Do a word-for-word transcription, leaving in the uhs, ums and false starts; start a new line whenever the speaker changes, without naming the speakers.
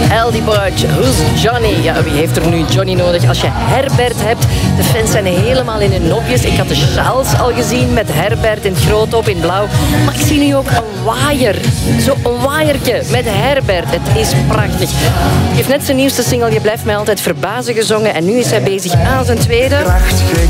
Aldi Borg, Who's Johnny? Ja, wie heeft er nu Johnny nodig als je Herbert hebt? De fans zijn helemaal in hun nopjes. Ik had de sjaals al gezien met Herbert in het groot op in blauw. Maar ik zie nu ook een waaier. Zo'n waaiertje met Herbert. Het is prachtig. Hij heeft net zijn nieuwste single Je blijft mij altijd verbazen gezongen. En nu is hij bezig aan zijn tweede.